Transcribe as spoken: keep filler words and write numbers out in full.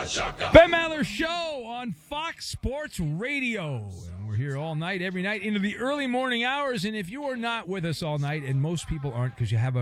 Ben Maller Show on Fox Sports Radio. And we're here all night, every night, into the early morning hours. And if you are not with us all night, and most people aren't because you have a